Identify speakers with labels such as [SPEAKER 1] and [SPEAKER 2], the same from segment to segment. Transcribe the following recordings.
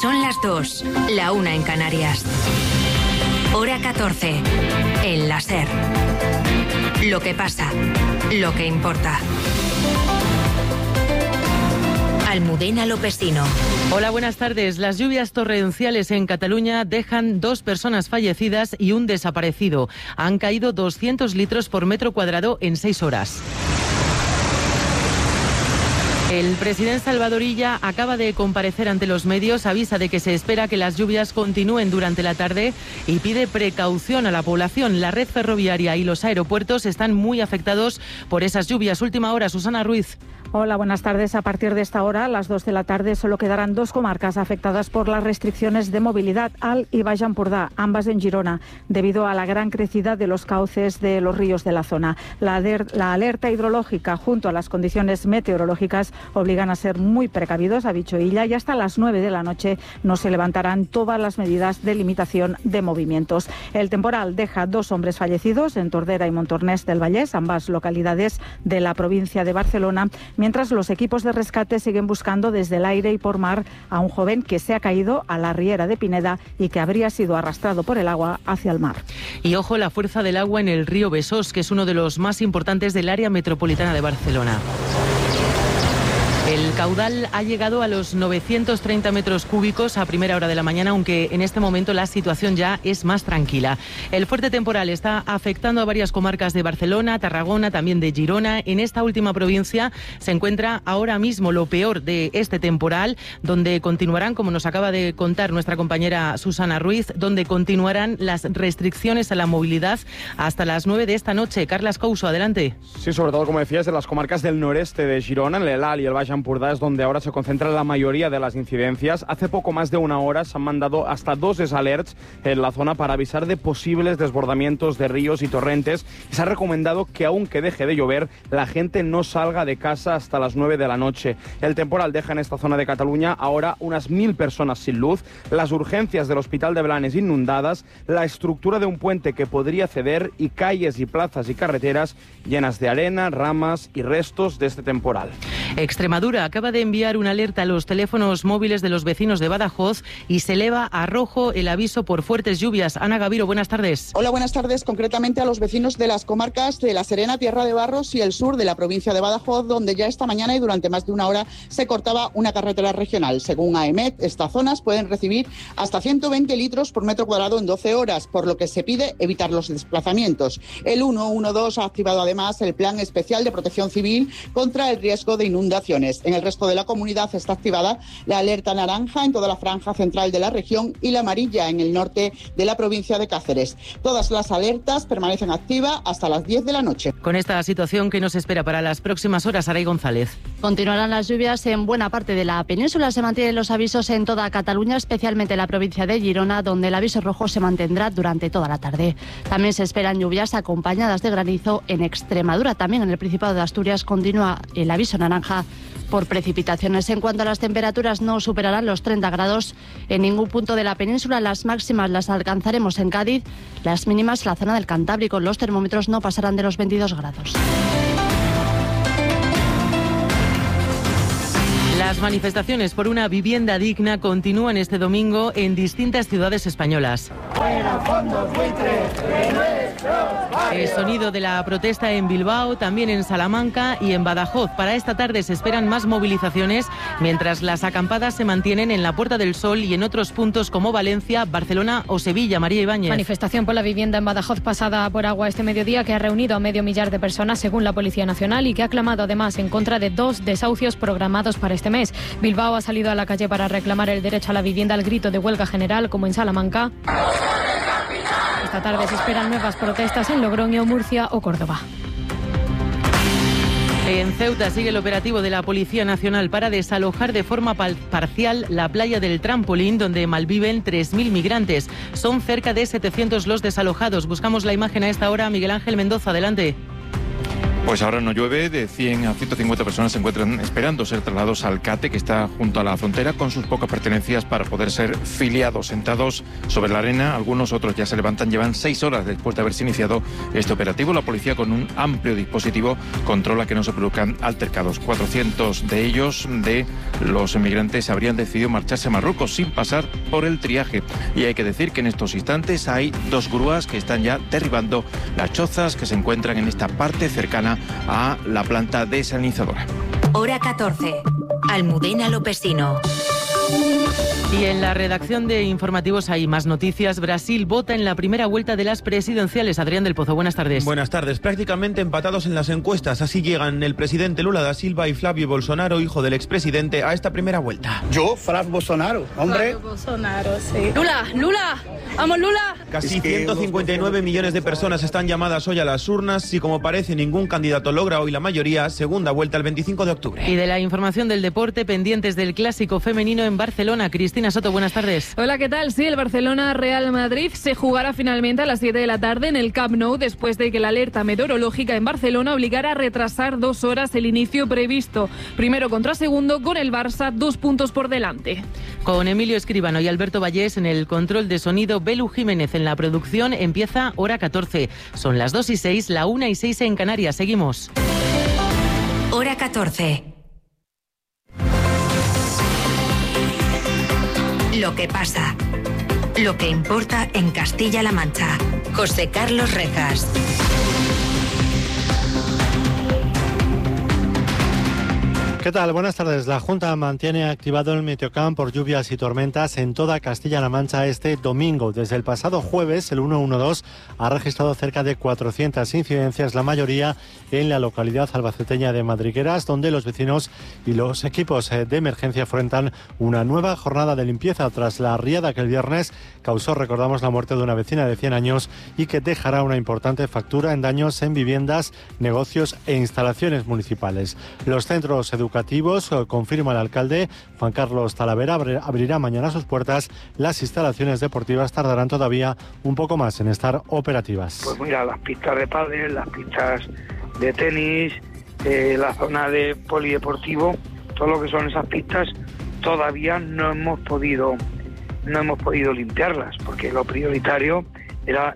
[SPEAKER 1] Son las 2, la 1 en Canarias. Hora 14, en la SER. Lo que pasa, lo que importa. Almudena Lopesino.
[SPEAKER 2] Hola, buenas tardes. Las lluvias torrenciales en Cataluña dejan 2 personas fallecidas y un desaparecido. Han caído 200 litros por metro cuadrado en 6 horas. El presidente Salvador Illa acaba de comparecer ante los medios, avisa de que se espera que las lluvias continúen durante la tarde y pide precaución a la población. La red ferroviaria y los aeropuertos están muy afectados por esas lluvias. Última hora, Susana Ruiz.
[SPEAKER 3] Hola, buenas tardes. A partir de esta hora, a las 2 de la tarde, solo quedarán 2 comarcas afectadas por las restricciones de movilidad, Alt y Baix Empordà, ambas en Girona, debido a la gran crecida de los cauces de los ríos de la zona. La alerta hidrológica junto a las condiciones meteorológicas obligan a ser muy precavidos, ha dicho Illa, y hasta las 9 de la noche no se levantarán todas las medidas de limitación de movimientos. El temporal deja 2 hombres fallecidos en Tordera y Montornès del Vallès, ambas localidades de la provincia de Barcelona, mientras los equipos de rescate siguen buscando desde el aire y por mar a un joven que se ha caído a la riera de Pineda y que habría sido arrastrado por el agua hacia el mar.
[SPEAKER 2] Y ojo la fuerza del agua en el río Besós, que es uno de los más importantes del área metropolitana de Barcelona. El caudal ha llegado a los 930 metros cúbicos a primera hora de la mañana, aunque en este momento la situación ya es más tranquila. El fuerte temporal está afectando a varias comarcas de Barcelona, Tarragona, también de Girona. En esta última provincia se encuentra ahora mismo lo peor de este temporal, donde continuarán, como nos acaba de contar nuestra compañera Susana Ruiz, donde continuarán las restricciones a la movilidad hasta las 9 de esta noche. Carles Couso, adelante.
[SPEAKER 4] Sí, sobre todo, como decías, de las comarcas del noreste de Girona, en el Alt y el Baix Empordà es donde ahora se concentra la mayoría de las incidencias. Hace poco más de una hora se han mandado hasta 2 desalerts en la zona para avisar de posibles desbordamientos de ríos y torrentes. Y se ha recomendado que aunque deje de llover, la gente no salga de casa hasta las 9 de la noche. El temporal deja en esta zona de Cataluña ahora unas 1000 personas sin luz, las urgencias del Hospital de Blanes inundadas, la estructura de un puente que podría ceder y calles y plazas y carreteras llenas de arena, ramas y restos de este temporal.
[SPEAKER 2] Extremadura acaba de enviar una alerta a los teléfonos móviles de los vecinos de Badajoz y se eleva a rojo el aviso por fuertes lluvias. Ana Gaviro, buenas tardes.
[SPEAKER 5] Hola, buenas tardes. Concretamente a los vecinos de las comarcas de La Serena, Tierra de Barros y el sur de la provincia de Badajoz, donde ya esta mañana y durante más de una hora se cortaba una carretera regional. Según AEMET, estas zonas pueden recibir hasta 120 litros por metro cuadrado en 12 horas, por lo que se pide evitar los desplazamientos. El 112 ha activado además el Plan Especial de Protección Civil contra el riesgo de inundaciones. En el resto de la comunidad está activada la alerta naranja en toda la franja central de la región y la amarilla en el norte de la provincia de Cáceres. Todas las alertas permanecen activas hasta las 10 de la noche.
[SPEAKER 2] Con esta situación, ¿qué nos espera para las próximas horas, Aray González?
[SPEAKER 6] Continuarán las lluvias en buena parte de la península. Se mantienen los avisos en toda Cataluña, especialmente en la provincia de Girona, donde el aviso rojo se mantendrá durante toda la tarde. También se esperan lluvias acompañadas de granizo en Extremadura. También en el Principado de Asturias continúa el aviso naranja por precipitaciones. En cuanto a las temperaturas, no superarán los 30 grados en ningún punto de la península. Las máximas las alcanzaremos en Cádiz, las mínimas en la zona del Cantábrico. Los termómetros no pasarán de los 22 grados.
[SPEAKER 2] Las manifestaciones por una vivienda digna continúan este domingo en distintas ciudades españolas. El sonido de la protesta en Bilbao, también en Salamanca y en Badajoz. Para esta tarde se esperan más movilizaciones, mientras las acampadas se mantienen en la Puerta del Sol y en otros puntos como Valencia, Barcelona o Sevilla. María Ibáñez.
[SPEAKER 7] Manifestación por la vivienda en Badajoz pasada por agua este mediodía, que ha reunido a 500.000 de personas según la Policía Nacional y que ha clamado además en contra de 2 desahucios programados para este mes. Bilbao ha salido a la calle para reclamar el derecho a la vivienda al grito de huelga general, como en Salamanca. Esta tarde se esperan nuevas protestas en Logroño, Murcia o Córdoba.
[SPEAKER 2] En Ceuta sigue el operativo de la Policía Nacional para desalojar de forma parcial la playa del Trampolín, donde malviven 3.000 migrantes. Son cerca de 700 los desalojados. Buscamos la imagen a esta hora. Miguel Ángel Mendoza, adelante.
[SPEAKER 8] Pues ahora no llueve, de 100 a 150 personas se encuentran esperando ser trasladados al CATE, que está junto a la frontera, con sus pocas pertenencias para poder ser filiados. Sentados sobre la arena, algunos otros ya se levantan, llevan 6 horas después de haberse iniciado este operativo. La policía, con un amplio dispositivo, controla que no se produzcan altercados. 400 de ellos, de los emigrantes, habrían decidido marcharse a Marruecos sin pasar por el triaje. Y hay que decir que en estos instantes hay 2 grúas que están ya derribando las chozas que se encuentran en esta parte cercana a la planta desalinizadora.
[SPEAKER 1] Hora 14. Almudena Lopesino.
[SPEAKER 2] Y en la redacción de informativos hay más noticias. Brasil vota en la primera vuelta de las presidenciales. Adrián del Pozo, buenas tardes.
[SPEAKER 9] Buenas tardes. Prácticamente empatados en las encuestas. Así llegan el presidente Lula da Silva y Flavio Bolsonaro, hijo del expresidente, a esta primera vuelta.
[SPEAKER 10] Yo, Flavio Bolsonaro, hombre.
[SPEAKER 11] Flavio Bolsonaro, sí. Lula, vamos Lula.
[SPEAKER 9] Casi 159 millones de personas están llamadas hoy a las urnas y, como parece, ningún candidato logra hoy la mayoría. Segunda vuelta el 25 de octubre.
[SPEAKER 2] Y de la información del deporte, pendientes del clásico femenino en Barcelona. Cristina Soto, buenas tardes.
[SPEAKER 12] Hola, ¿qué tal? Sí, el Barcelona-Real Madrid se jugará finalmente a las 7 de la tarde en el Camp Nou, después de que la alerta meteorológica en Barcelona obligara a retrasar 2 horas el inicio previsto. Primero contra segundo, con el Barça 2 puntos por delante.
[SPEAKER 2] Con Emilio Escribano y Alberto Vallés en el control de sonido, Belu Jiménez en la producción. Empieza Hora 14. Son las 2:06, la 1:06 en Canarias. Seguimos.
[SPEAKER 1] Hora 14. Lo que pasa, lo que importa en Castilla-La Mancha. José Carlos Rejas.
[SPEAKER 13] ¿Qué tal? Buenas tardes. La Junta mantiene activado el Meteocam por lluvias y tormentas en toda Castilla-La Mancha este domingo. Desde el pasado jueves, el 112 ha registrado cerca de 400 incidencias, la mayoría en la localidad albaceteña de Madrigueras, donde los vecinos y los equipos de emergencia afrontan una nueva jornada de limpieza tras la riada que el viernes causó, recordamos, la muerte de una vecina de 100 años y que dejará una importante factura en daños en viviendas, negocios e instalaciones municipales. Los centros educativos, confirma el alcalde Juan Carlos Talavera, abrirá mañana sus puertas. Las instalaciones deportivas tardarán todavía un poco más en estar operativas.
[SPEAKER 14] Pues mira, las pistas de pádel, las pistas de tenis, la zona de polideportivo, todo lo que son esas pistas, todavía no hemos podido limpiarlas, porque lo prioritario era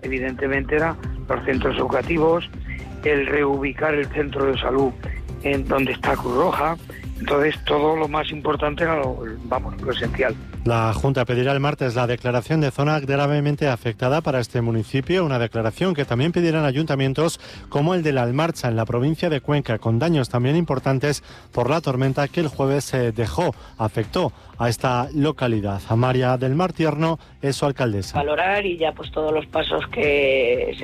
[SPEAKER 14] los centros educativos, el reubicar el centro de salud en donde está Cruz Roja. Entonces todo lo más importante era lo esencial.
[SPEAKER 13] La Junta pedirá el martes la declaración de zona gravemente afectada para este municipio, una declaración que también pedirán ayuntamientos como el de La Almarcha en la provincia de Cuenca, con daños también importantes por la tormenta que el jueves afectó a esta localidad. María del Mar Tierno es su alcaldesa.
[SPEAKER 15] Valorar y ya pues todos los pasos que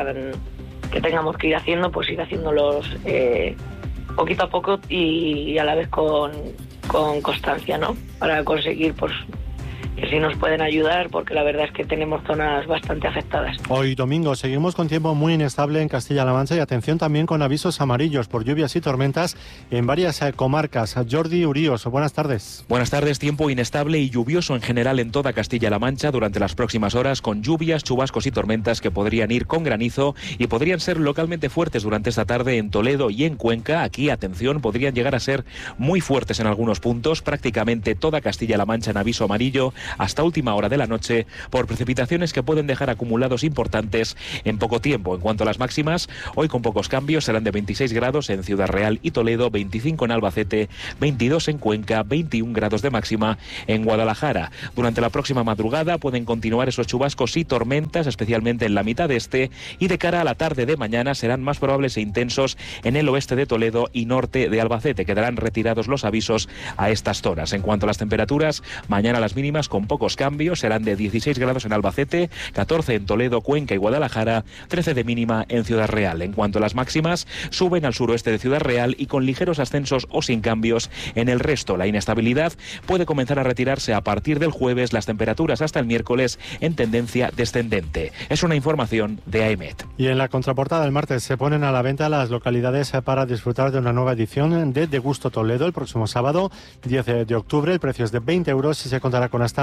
[SPEAKER 15] que tengamos que ir haciendo, pues ir haciéndolos poquito a poco y a la vez con constancia, ¿no? Para conseguir pues que sí nos pueden ayudar, porque la verdad es que tenemos zonas bastante afectadas.
[SPEAKER 13] Hoy domingo seguimos con tiempo muy inestable en Castilla-La Mancha y atención también con avisos amarillos por lluvias y tormentas en varias comarcas. Jordi Uríos, buenas tardes.
[SPEAKER 16] Buenas tardes. Tiempo inestable y lluvioso en general en toda Castilla-La Mancha durante las próximas horas, con lluvias, chubascos y tormentas que podrían ir con granizo y podrían ser localmente fuertes durante esta tarde en Toledo y en Cuenca. Aquí, atención, podrían llegar a ser muy fuertes en algunos puntos. Prácticamente toda Castilla-La Mancha en aviso amarillo hasta última hora de la noche por precipitaciones que pueden dejar acumulados importantes en poco tiempo. En cuanto a las máximas, hoy con pocos cambios serán de 26 grados en Ciudad Real y Toledo, 25 en Albacete, 22 en Cuenca, 21 grados de máxima en Guadalajara. Durante la próxima madrugada pueden continuar esos chubascos y tormentas, especialmente en la mitad este, y de cara a la tarde de mañana serán más probables e intensos en el oeste de Toledo y norte de Albacete. Quedarán retirados los avisos a estas zonas. En cuanto a las temperaturas, mañana las mínimas con pocos cambios serán de 16 grados en Albacete, 14 en Toledo, Cuenca y Guadalajara, 13 de mínima en Ciudad Real. En cuanto a las máximas, suben al suroeste de Ciudad Real y con ligeros ascensos o sin cambios en el resto. La inestabilidad puede comenzar a retirarse a partir del jueves, las temperaturas hasta el miércoles en tendencia descendente. Es una información de AEMET.
[SPEAKER 13] Y en la contraportada del martes se ponen a la venta las localidades para disfrutar de una nueva edición de Degusto Toledo el próximo sábado, 10 de octubre. El precio es de 20 euros y se contará con hasta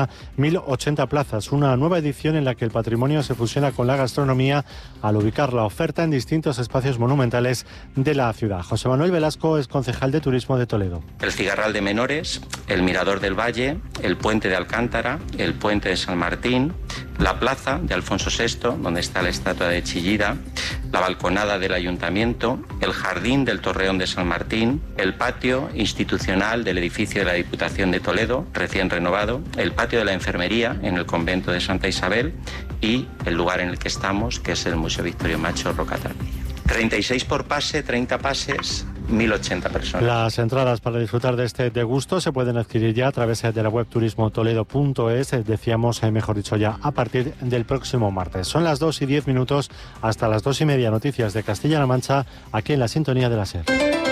[SPEAKER 13] Mancha 1080 plazas, una nueva edición en la que el patrimonio se fusiona con la gastronomía al ubicar la oferta en distintos espacios monumentales de la ciudad. José Manuel Velasco es concejal de Turismo de Toledo.
[SPEAKER 17] El Cigarral de Menores, el Mirador del Valle, el Puente de Alcántara, el Puente de San Martín, la Plaza de Alfonso VI, donde está la estatua de Chillida, la balconada del Ayuntamiento, el Jardín del Torreón de San Martín, el patio institucional del edificio de la Diputación de Toledo, recién renovado, el patio de la Enfermería en el convento de Santa Isabel y el lugar en el que estamos, que es el Museo Victorio Macho Rocatardilla. 36 por pase, 30 pases, 1080 personas.
[SPEAKER 13] Las entradas para disfrutar de este degusto se pueden adquirir ya a través de la web turismotoledo.es, decíamos, mejor dicho, ya a partir del próximo martes. Son las 2:10, hasta las 2:30, noticias de Castilla-La Mancha, aquí en la sintonía de la SER.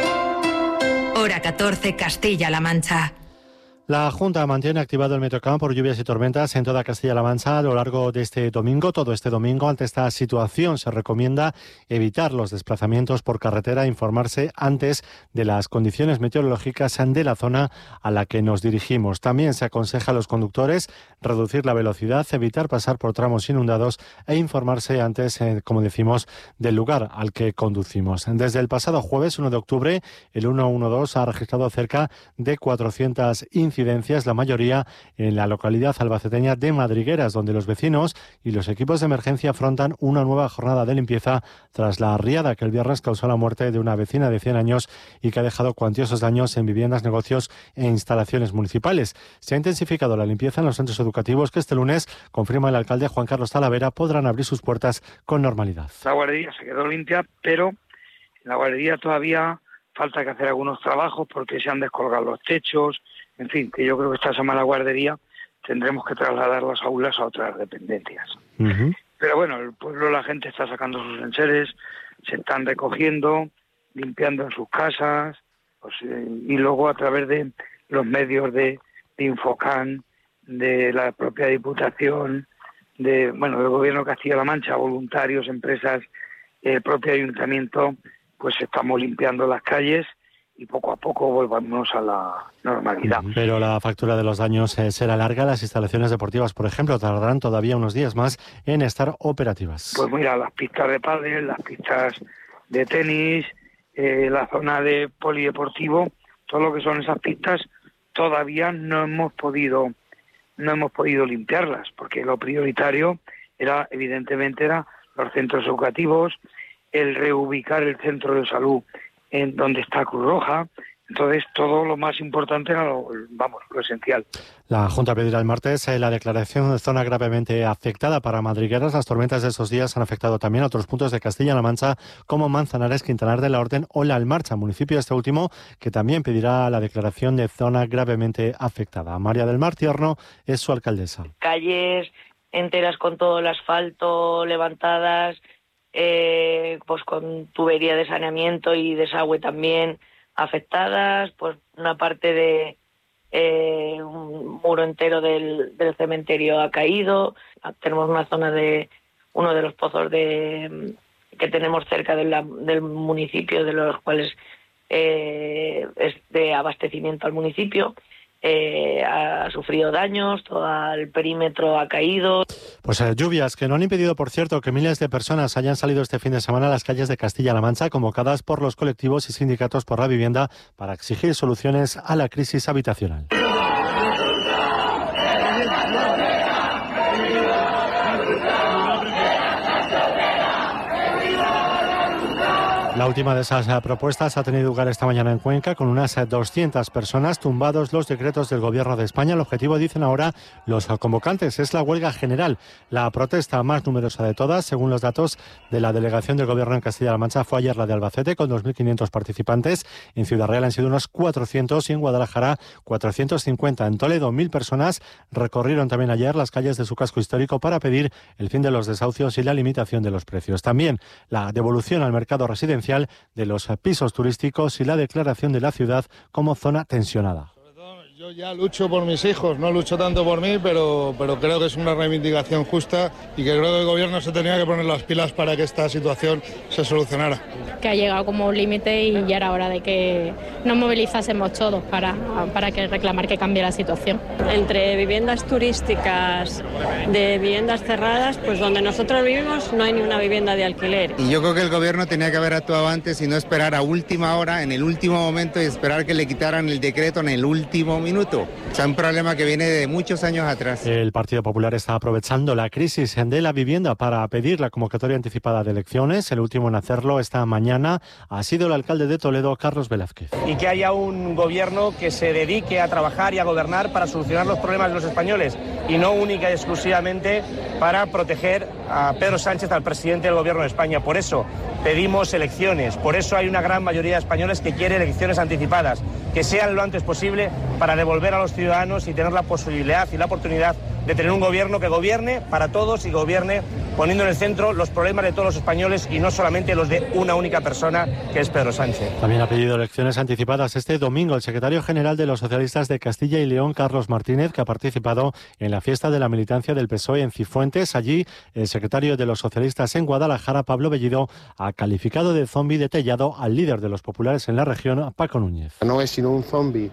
[SPEAKER 1] Hora 14, Castilla-La Mancha.
[SPEAKER 13] La Junta mantiene activado el Meteocamp por lluvias y tormentas en toda Castilla-La Mancha a lo largo de este domingo. Todo este domingo, ante esta situación, se recomienda evitar los desplazamientos por carretera e informarse antes de las condiciones meteorológicas de la zona a la que nos dirigimos. También se aconseja a los conductores reducir la velocidad, evitar pasar por tramos inundados e informarse antes, como decimos, del lugar al que conducimos. Desde el pasado jueves 1 de octubre, el 112 ha registrado cerca de 400 incidencias, la mayoría en la localidad albaceteña de Madrigueras, donde los vecinos y los equipos de emergencia afrontan una nueva jornada de limpieza tras la riada que el viernes causó la muerte de una vecina de 100 años y que ha dejado cuantiosos daños en viviendas, negocios e instalaciones municipales. Se ha intensificado la limpieza en los centros educativos que este lunes, confirma el alcalde Juan Carlos Talavera, podrán abrir sus puertas con normalidad.
[SPEAKER 14] La guardería se quedó limpia, pero en la guardería todavía falta que hacer algunos trabajos porque se han descolgado los techos. En fin, que yo creo que esta semana la guardería tendremos que trasladar las aulas a otras dependencias. Pero bueno, el pueblo, la gente está sacando sus enseres, se están recogiendo, limpiando en sus casas, pues, y luego a través de los medios de Infocan, de la propia Diputación, del Gobierno de Castilla-La Mancha, voluntarios, empresas, el propio Ayuntamiento, pues estamos limpiando las calles y poco a poco volvamos a la normalidad.
[SPEAKER 13] Pero la factura de los daños será larga. Las instalaciones deportivas, por ejemplo, tardarán todavía unos días más en estar operativas.
[SPEAKER 14] Pues mira, las pistas de pádel, las pistas de tenis, la zona de polideportivo, todo lo que son esas pistas, todavía no hemos podido limpiarlas, porque lo prioritario era los centros educativos, el reubicar el centro de salud en donde está Cruz Roja. Entonces, todo lo más importante era lo esencial.
[SPEAKER 13] La Junta pedirá el martes la declaración de zona gravemente afectada para Madrigueras. Las tormentas de estos días han afectado también a otros puntos de Castilla-La Mancha, como Manzanares, Quintanar de la Orden o La Almarcha, municipio este último que también pedirá la declaración de zona gravemente afectada. María del Mar Tierno es su alcaldesa.
[SPEAKER 15] Calles enteras con todo el asfalto levantadas, pues con tubería de saneamiento y desagüe también afectadas, pues una parte de un muro entero del cementerio ha caído. Tenemos una zona de uno de los pozos que tenemos cerca del municipio, de los cuales es de abastecimiento al municipio. Ha sufrido daños, todo el perímetro ha caído.
[SPEAKER 13] Pues lluvias que no han impedido, por cierto, que miles de personas hayan salido este fin de semana a las calles de Castilla-La Mancha, convocadas por los colectivos y sindicatos por la vivienda para exigir soluciones a la crisis habitacional. La última de esas propuestas ha tenido lugar esta mañana en Cuenca, con unas 200 personas, tumbados los decretos del Gobierno de España. El objetivo, dicen ahora los convocantes, es la huelga general. La protesta más numerosa de todas, según los datos de la delegación del Gobierno en Castilla-La Mancha, fue ayer la de Albacete, con 2.500 participantes. En Ciudad Real han sido unos 400 y en Guadalajara 450. En Toledo, 1.000 personas recorrieron también ayer las calles de su casco histórico para pedir el fin de los desahucios y la limitación de los precios. También la devolución al mercado residencial de los pisos turísticos y la declaración de la ciudad como zona tensionada.
[SPEAKER 10] Yo ya lucho por mis hijos, no lucho tanto por mí, pero creo que es una reivindicación justa y que creo que el gobierno se tenía que poner las pilas para que esta situación se solucionara.
[SPEAKER 18] Que ha llegado como un límite y ya era hora de que nos movilizásemos todos para que reclamar que cambie la situación.
[SPEAKER 19] Entre viviendas turísticas, de viviendas cerradas, pues donde nosotros vivimos no hay ni una vivienda de alquiler.
[SPEAKER 20] Y yo creo que el gobierno tenía que haber actuado antes y no esperar a última hora, en el último momento, y esperar que le quitaran el decreto en el último minuto. O sea, un problema que viene de muchos años atrás.
[SPEAKER 13] El Partido Popular está aprovechando la crisis de la vivienda para pedir la convocatoria anticipada de elecciones. El último en hacerlo esta mañana ha sido el alcalde de Toledo, Carlos Velázquez.
[SPEAKER 21] Y que haya un gobierno que se dedique a trabajar y a gobernar para solucionar los problemas de los españoles y no única y exclusivamente para proteger a Pedro Sánchez, al presidente del gobierno de España. Por eso pedimos elecciones, por eso hay una gran mayoría de españoles que quiere elecciones anticipadas, que sean lo antes posible para devolver a los ciudadanos y tener la posibilidad y la oportunidad de tener un gobierno que gobierne para todos y gobierne poniendo en el centro los problemas de todos los españoles y no solamente los de una única persona, que es Pedro Sánchez.
[SPEAKER 13] También ha pedido elecciones anticipadas este domingo el secretario general de los socialistas de Castilla y León, Carlos Martínez, que ha participado en la fiesta de la militancia del PSOE en Cifuentes. Allí, el secretario de los socialistas en Guadalajara, Pablo Bellido, ha calificado de zombi de tellado al líder de los populares en la región, Paco Núñez.
[SPEAKER 22] No es sino un zombi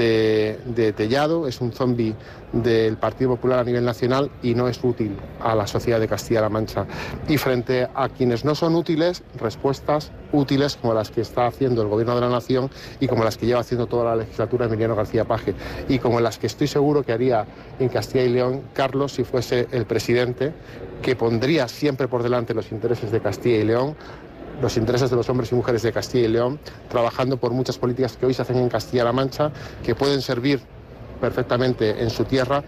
[SPEAKER 22] de tellado, es un zombi del Partido Popular a nivel nacional y no es útil a la sociedad de Castilla-La Mancha. Y frente a quienes no son útiles, respuestas útiles como las que está haciendo el Gobierno de la Nación y como las que lleva haciendo toda la legislatura Emiliano García Paje y como las que estoy seguro que haría en Castilla y León Carlos si fuese el presidente, que pondría siempre por delante los intereses de Castilla y León, los intereses de los hombres y mujeres de Castilla y León, trabajando por muchas políticas que hoy se hacen en Castilla-La Mancha, que pueden servir perfectamente en su tierra.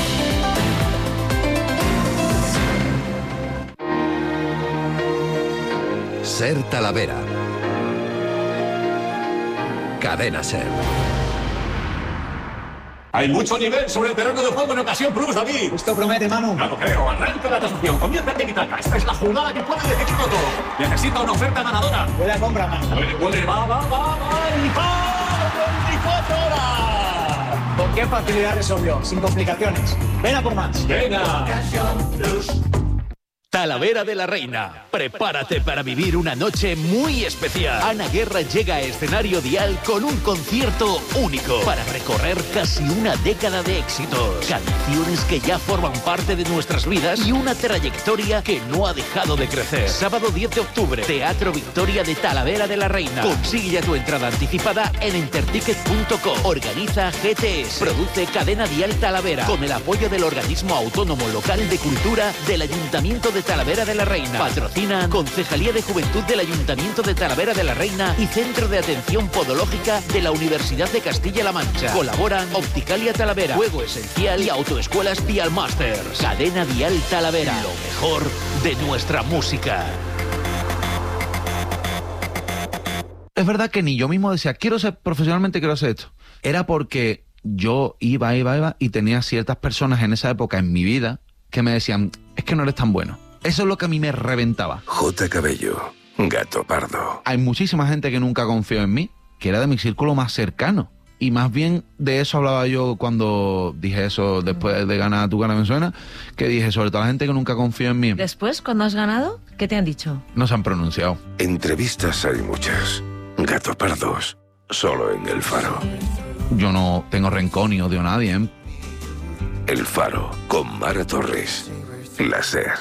[SPEAKER 23] Ser Talavera. Cadena Ser.
[SPEAKER 24] Hay mucho nivel sobre el terreno de juego en Ocasión Plus, David.
[SPEAKER 25] Esto promete, Manu.
[SPEAKER 24] Ya lo creo. Arranca la tasación. Comienza el tiki-taka. Esta es la jugada que puede decidirlo todo. Necesita una oferta ganadora.
[SPEAKER 25] Buena compra, Manu.
[SPEAKER 24] Puede. Va. ¡Y va! 24 horas.
[SPEAKER 25] ¿Con qué facilidad resolvió? Sin complicaciones. Ven a por más.
[SPEAKER 24] Venga.
[SPEAKER 23] Ocasión Plus. Talavera de la Reina. Prepárate para vivir una noche muy especial. Ana Guerra llega a escenario Dial con un concierto único para recorrer casi una década de éxitos, canciones que ya forman parte de nuestras vidas y una trayectoria que no ha dejado de crecer. Sábado 10 de octubre, Teatro Victoria de Talavera de la Reina. Consigue ya tu entrada anticipada en enterticket.com. Organiza GTS. Produce Cadena Dial Talavera con el apoyo del Organismo Autónomo Local de Cultura del Ayuntamiento de Talavera de la Reina. Patrocinan Concejalía de Juventud del Ayuntamiento de Talavera de la Reina y Centro de Atención Podológica de la Universidad de Castilla-La Mancha. Colaboran Opticalia Talavera, Juego Esencial y Autoescuelas Dial Masters. Cadena Dial Talavera, lo mejor de nuestra música.
[SPEAKER 26] Es verdad que ni yo mismo decía, quiero ser esto. Era porque yo iba y tenía ciertas personas en esa época en mi vida que me decían, es que no eres tan bueno. Eso es lo que a mí me reventaba.
[SPEAKER 23] J. Cabello, Gato Pardo.
[SPEAKER 26] Hay muchísima gente que nunca confió en mí, que era de mi círculo más cercano. Y más bien de eso hablaba yo cuando dije eso después de ganar Tu Cara Me Suena, que dije sobre todo la gente que nunca confió en mí.
[SPEAKER 27] Después, cuando has ganado, ¿qué te han dicho?
[SPEAKER 26] No se han pronunciado.
[SPEAKER 23] Entrevistas hay muchas. Gato Pardos, solo en El Faro.
[SPEAKER 26] Yo no tengo rencor ni odio a nadie, ¿eh?
[SPEAKER 23] El Faro, con Mara Torres. La Ser.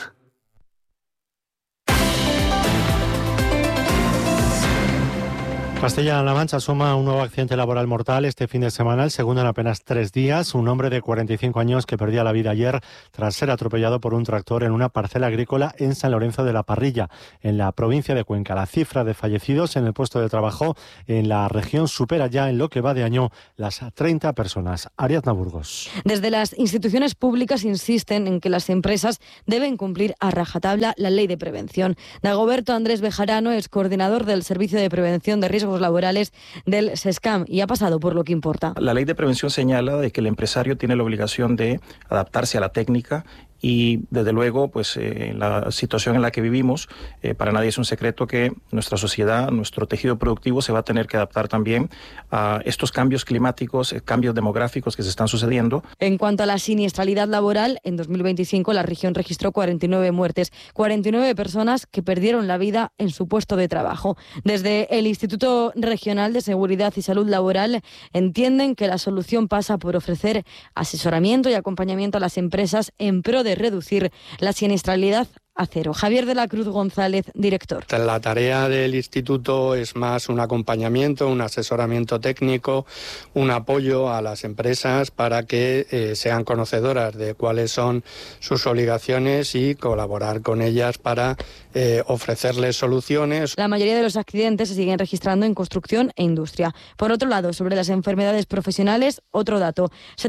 [SPEAKER 13] Castilla-La Mancha suma un nuevo accidente laboral mortal este fin de semana, el segundo en apenas 3 días. Un hombre de 45 años que perdía la vida ayer tras ser atropellado por un tractor en una parcela agrícola en San Lorenzo de la Parrilla, en la provincia de Cuenca. La cifra de fallecidos en el puesto de trabajo en la región supera ya en lo que va de año las 30 personas. Ariadna Burgos.
[SPEAKER 28] Desde las instituciones públicas insisten en que las empresas deben cumplir a rajatabla la ley de prevención. Dagoberto Andrés Bejarano es coordinador del Servicio de Prevención de Riesgos Laborales del SESCAM y ha pasado por Lo que importa.
[SPEAKER 29] La ley de prevención señala de que el empresario tiene la obligación de adaptarse a la técnica
[SPEAKER 3] y desde luego, pues en la situación en la que vivimos, para nadie es un secreto que nuestra sociedad, nuestro tejido productivo se va a tener que adaptar también a estos cambios climáticos, cambios demográficos que se están sucediendo.
[SPEAKER 28] En cuanto a la siniestralidad laboral, en 2025 la región registró 49 muertes, 49 personas que perdieron la vida en su puesto de trabajo. Desde el Instituto Regional de Seguridad y Salud Laboral entienden que la solución pasa por ofrecer asesoramiento y acompañamiento a las empresas en pro de reducir la siniestralidad a cero. Javier de la Cruz González, director.
[SPEAKER 4] La tarea del instituto es más un acompañamiento, un asesoramiento técnico, un apoyo a las empresas para que sean conocedoras de cuáles son sus obligaciones y colaborar con ellas para ofrecerles soluciones.
[SPEAKER 28] La mayoría de los accidentes se siguen registrando en construcción e industria. Por otro lado, sobre las enfermedades profesionales, otro dato.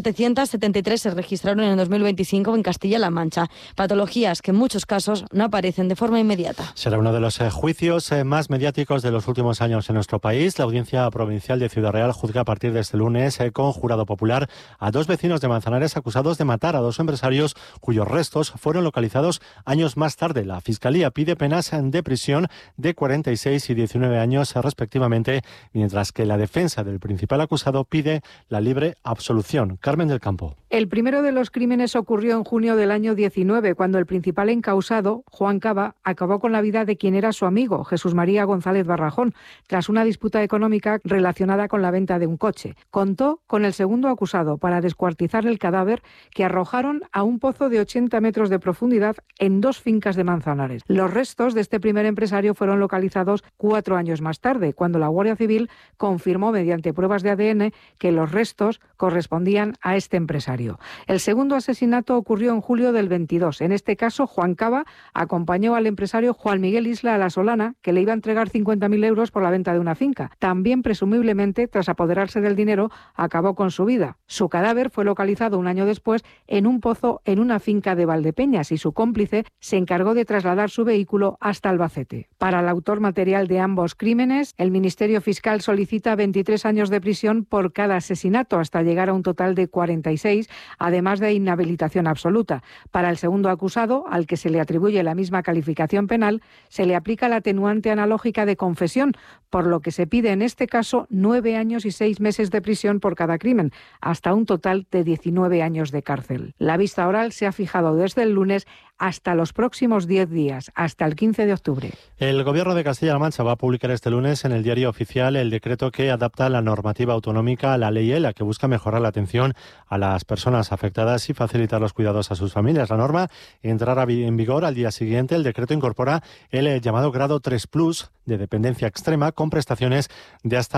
[SPEAKER 28] 773 se registraron en 2025 en Castilla-La Mancha. Patologías que en muchos casos no aparecen de forma inmediata.
[SPEAKER 13] Será uno de los juicios más mediáticos de los últimos años en nuestro país. La Audiencia Provincial de Ciudad Real juzga a partir de este lunes con jurado popular a 2 vecinos de Manzanares acusados de matar a 2 empresarios cuyos restos fueron localizados años más tarde. La Fiscalía pide penas de prisión de 46 y 19 años respectivamente, mientras que la defensa del principal acusado pide la libre absolución. Carmen del Campo.
[SPEAKER 5] El primero de los crímenes ocurrió en junio del año 19, cuando el principal encausado, Juan Cava, acabó con la vida de quien era su amigo, Jesús María González Barrajón, tras una disputa económica relacionada con la venta de un coche. Contó con el segundo acusado para descuartizar el cadáver, que arrojaron a un pozo de 80 metros de profundidad en 2 fincas de Manzanares. Los restos de este primer empresario fueron localizados 4 años más tarde, cuando la Guardia Civil confirmó mediante pruebas de ADN que los restos correspondían a este empresario. El segundo asesinato ocurrió en julio del 22. En este caso, Juan Cava acompañó al empresario Juan Miguel Isla a La Solana, que le iba a entregar 50.000 euros por la venta de una finca. También, presumiblemente, tras apoderarse del dinero, acabó con su vida. Su cadáver fue localizado un año después en un pozo en una finca de Valdepeñas y su cómplice se encargó de trasladar su vehículo hasta Albacete. Para el autor material de ambos crímenes, el Ministerio Fiscal solicita 23 años de prisión por cada asesinato, hasta llegar a un total de 46, además de inhabilitación absoluta. Para el segundo acusado, al que se le atribuye la misma calificación penal, se le aplica la atenuante analógica de confesión, por lo que se pide en este caso 9 años y 6 meses de prisión por cada crimen, hasta un total de 19 años de cárcel. La vista oral se ha fijado desde el lunes hasta los próximos 10 días, hasta el 15 de octubre.
[SPEAKER 13] El Gobierno de Castilla-La Mancha va a publicar este lunes en el Diario Oficial el decreto que adapta la normativa autonómica a la Ley ELA, que busca mejorar la atención a las personas afectadas y facilitar los cuidados a sus familias. La norma entrará en vigor al día siguiente. El decreto incorpora el llamado grado 3+ de dependencia extrema, con prestaciones de hasta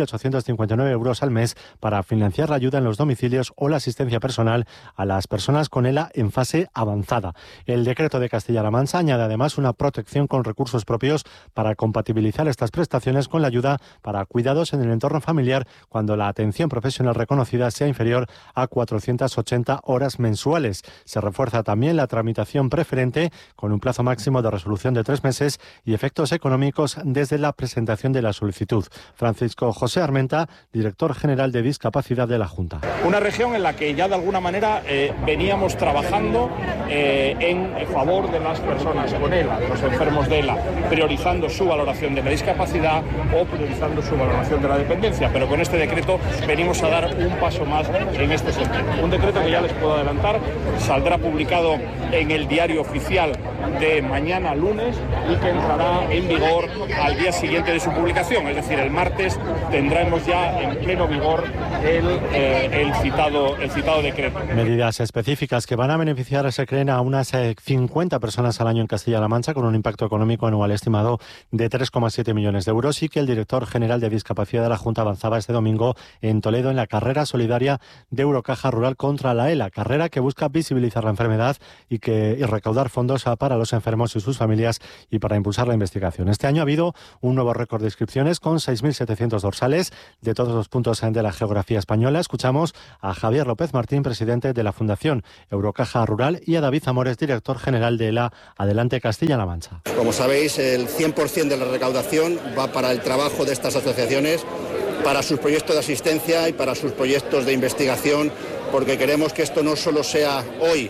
[SPEAKER 13] 9.859 euros al mes para financiar la ayuda en los domicilios o la asistencia personal a las personas con ELA en fase avanzada. El decreto de Castilla-La Mancha añade además una protección con recursos propios para compatibilizar estas prestaciones con la ayuda para cuidados en el entorno familiar cuando la atención profesional reconocida sea inferior a 480 horas mensuales. Se refuerza también la tramitación preferente con un plazo máximo de resolución de 3 meses y efectos económicos desde la presentación de la solicitud. Francisco José Armenta, director general de Discapacidad de la Junta.
[SPEAKER 21] Una región en la que ya de alguna manera veníamos trabajando en favor de las personas con ELA, los enfermos de ELA, priorizando su valoración de la discapacidad o priorizando su valoración de la dependencia. Pero con este decreto venimos a dar un paso más en este sentido. Un decreto que ya les puedo adelantar, saldrá publicado en el Diario Oficial de mañana lunes y que entrará en vigor al día siguiente de su publicación, es decir, el martes tendremos ya en pleno vigor el citado decreto.
[SPEAKER 13] Medidas específicas que van a beneficiar, se creen, a unas 50 personas al año en Castilla-La Mancha, con un impacto económico anual estimado de 3,7 millones de euros, y que el director general de Discapacidad de la Junta avanzaba este domingo en Toledo en la carrera solidaria de Eurocaja Rural contra la ELA, carrera que busca visibilizar la enfermedad y recaudar fondos para los enfermos y sus familias y para impulsar la investigación. Este año ha habido un nuevo récord de inscripciones con 6.700 dorsales de todos los puntos de la geografía española. Escuchamos a Javier López Martín, presidente de la Fundación Eurocaja Rural, y a David Zamores, director general de ELA Adelante Castilla-La Mancha.
[SPEAKER 6] Como sabéis, el 100% de la recaudación va para el trabajo de estas asociaciones, para sus proyectos de asistencia y para sus proyectos de investigación, porque queremos que esto no solo sea hoy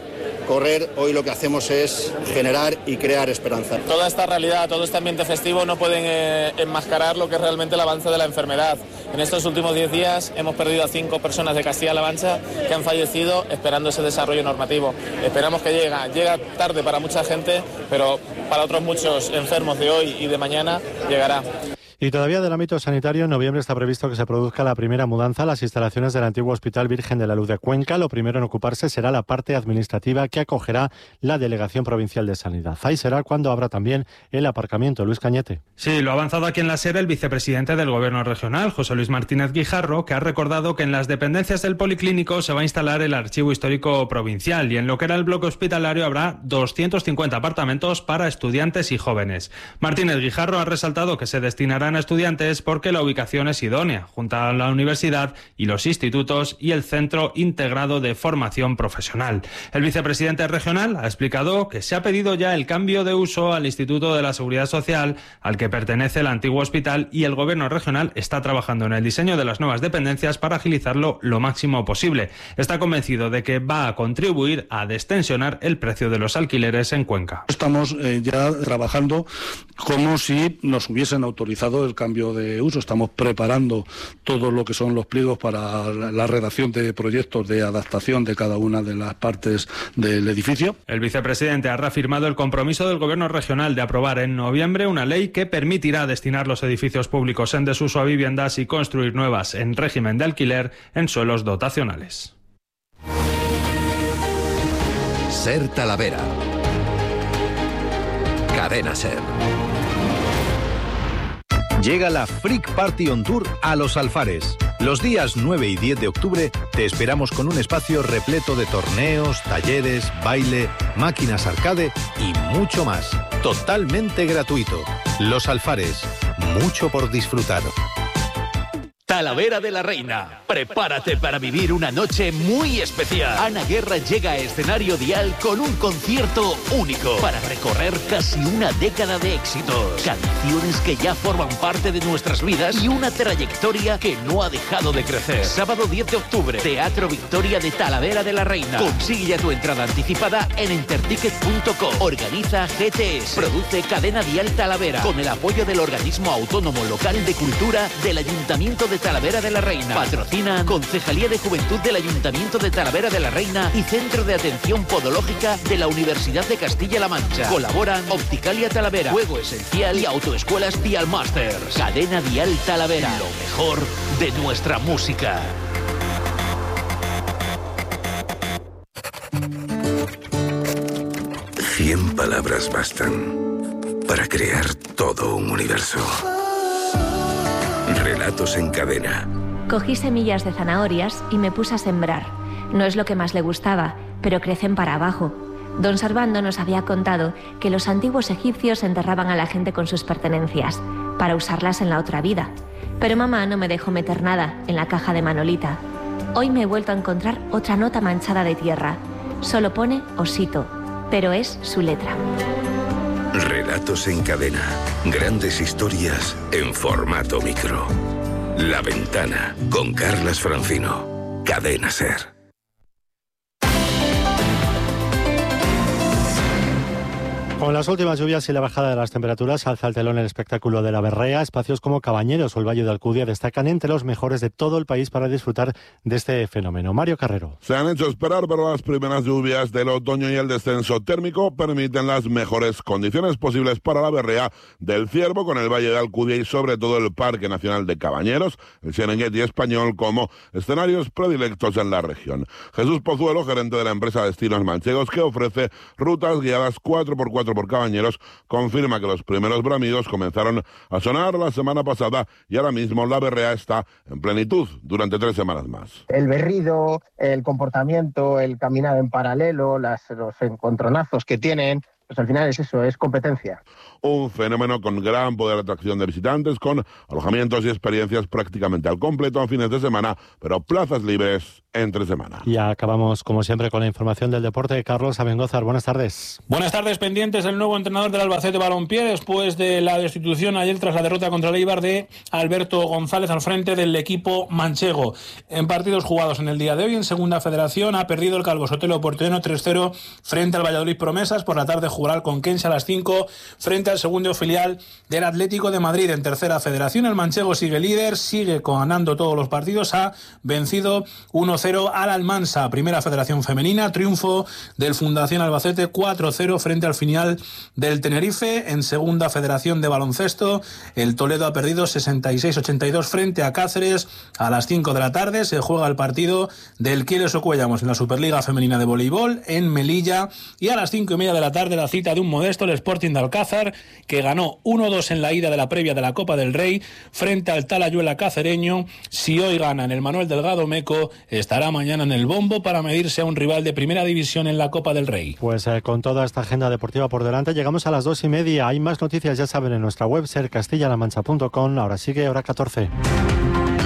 [SPEAKER 6] correr, hoy lo que hacemos es generar y crear esperanza.
[SPEAKER 2] Toda esta realidad, todo este ambiente festivo no pueden enmascarar lo que es realmente el avance de la enfermedad. En estos últimos 10 días hemos perdido a 5 personas de Castilla-La Mancha que han fallecido esperando ese desarrollo normativo. Esperamos que llega tarde para mucha gente, pero para otros muchos enfermos de hoy y de mañana llegará.
[SPEAKER 13] Y todavía del ámbito sanitario, en noviembre está previsto que se produzca la primera mudanza a las instalaciones del antiguo Hospital Virgen de la Luz de Cuenca. Lo primero en ocuparse será la parte administrativa que acogerá la Delegación Provincial de Sanidad. Ahí será cuando habrá también el aparcamiento. Luis Cañete.
[SPEAKER 7] Sí, lo ha avanzado aquí en la SER el vicepresidente del Gobierno regional, José Luis Martínez Guijarro, que ha recordado que en las dependencias del Policlínico se va a instalar el Archivo Histórico Provincial y en lo que era el bloque hospitalario habrá 250 apartamentos para estudiantes y jóvenes. Martínez Guijarro ha resaltado que se destinará a estudiantes porque la ubicación es idónea, junto a la universidad y los institutos y el Centro Integrado de Formación Profesional. El vicepresidente regional ha explicado que se ha pedido ya el cambio de uso al Instituto de la Seguridad Social, al que pertenece el antiguo hospital, y el Gobierno regional está trabajando en el diseño de las nuevas dependencias para agilizarlo lo máximo posible. Está convencido de que va a contribuir a destensionar el precio de los alquileres en Cuenca.
[SPEAKER 8] Estamos ya trabajando como si nos hubiesen autorizado el cambio de uso. Estamos preparando todo lo que son los pliegos para la redacción de proyectos de adaptación de cada una de las partes del edificio.
[SPEAKER 7] El vicepresidente ha reafirmado el compromiso del Gobierno regional de aprobar en noviembre una ley que permitirá destinar los edificios públicos en desuso a viviendas y construir nuevas en régimen de alquiler en suelos dotacionales.
[SPEAKER 9] SER Talavera. Cadena SER. Llega la Freak Party on Tour a Los Alfares. Los días 9 y 10 de octubre te esperamos con un espacio repleto de torneos, talleres, baile, máquinas arcade y mucho más. Totalmente gratuito. Los Alfares. Mucho por disfrutar.
[SPEAKER 23] Talavera de la Reina. Prepárate para vivir una noche muy especial. Ana Guerra llega a escenario Dial con un concierto único para recorrer casi una década de éxitos, canciones que ya forman parte de nuestras vidas y una trayectoria que no ha dejado de crecer. Sábado 10 de octubre, Teatro Victoria de Talavera de la Reina. Consigue ya tu entrada anticipada en enterticket.com. Organiza GTS. Produce Cadena Dial Talavera con el apoyo del Organismo Autónomo Local de Cultura del Ayuntamiento de Talavera de la Reina. Patrocinan Concejalía de Juventud del Ayuntamiento de Talavera de la Reina y Centro de Atención Podológica de la Universidad de Castilla-La Mancha. Colaboran Opticalia Talavera, Juego Esencial y Autoescuelas Dial Masters. Cadena Dial Talavera, lo mejor de nuestra música.
[SPEAKER 11] Cien palabras bastan para crear todo un universo. Relatos en cadena.
[SPEAKER 12] Cogí semillas de zanahorias y me puse a sembrar. No es lo que más le gustaba, pero crecen para abajo. Don Servando nos había contado que los antiguos egipcios enterraban a la gente con sus pertenencias, para usarlas en la otra vida. Pero mamá no me dejó meter nada en la caja de Manolita. Hoy me he vuelto a encontrar otra nota manchada de tierra. Solo pone Osito, pero es su letra.
[SPEAKER 11] Relatos en cadena. Grandes historias en formato micro. La Ventana, con Carlas Francino. Cadena SER.
[SPEAKER 13] Con las últimas lluvias y la bajada de las temperaturas, alza el telón el espectáculo de la berrea. Espacios como Cabañeros o el Valle de Alcudia destacan entre los mejores de todo el país para disfrutar de este fenómeno. Mario Carrero.
[SPEAKER 16] Se han hecho esperar, pero las primeras lluvias del otoño y el descenso térmico permiten las mejores condiciones posibles para la berrea del Ciervo, con el Valle de Alcudia y sobre todo el Parque Nacional de Cabañeros, el Serengeti español, como escenarios predilectos en la región. Jesús Pozuelo, gerente de la empresa Destinos Manchegos, que ofrece rutas guiadas 4x4 por Cabañeros, confirma que los primeros bramidos comenzaron a sonar la semana pasada y ahora mismo la berrea está en plenitud durante 3 semanas más.
[SPEAKER 17] El berrido, el comportamiento, el caminar en paralelo, los encontronazos que tienen, pues al final es eso, es competencia.
[SPEAKER 16] Un fenómeno con gran poder de atracción de visitantes, con alojamientos y experiencias prácticamente al completo en fines de semana, pero plazas libres entre semana.
[SPEAKER 13] Y acabamos, como siempre, con la información del deporte. Carlos Abengózar, buenas tardes.
[SPEAKER 1] Buenas tardes, pendientes del nuevo entrenador del Albacete Balompié después de la destitución ayer tras la derrota contra el Eibar de Alberto González al frente del equipo manchego. En partidos jugados en el día de hoy, en Segunda Federación, ha perdido el Calvo Sotelo Porteño 3-0 frente al Valladolid Promesas. Por la tarde jugará el Conquense a las 5 frente al segundo filial del Atlético de Madrid. En Tercera Federación, el manchego sigue líder, sigue ganando todos los partidos, ha vencido 1-0 al Almansa. Primera Federación Femenina, triunfo del Fundación Albacete 4-0 frente al filial del Tenerife. En Segunda Federación de Baloncesto, el Toledo ha perdido 66-82 frente a Cáceres. A las 5 de la tarde se juega el partido del Quieres o Cuellamos en la Superliga Femenina de Voleibol en Melilla, y a las 5:30 de la tarde la cita de un modesto, el Sporting de Alcázar, que ganó 1-2 en la ida de la previa de la Copa del Rey frente al Talayuela cacereño. Si hoy gana en el Manuel Delgado Meco, estará mañana en el bombo para medirse a un rival de primera división en la Copa del Rey.
[SPEAKER 13] Pues con toda esta agenda deportiva por delante, llegamos a las 2:30. Hay más noticias, ya saben, en nuestra web sercastillalamancha.com. Ahora sigue Hora 14.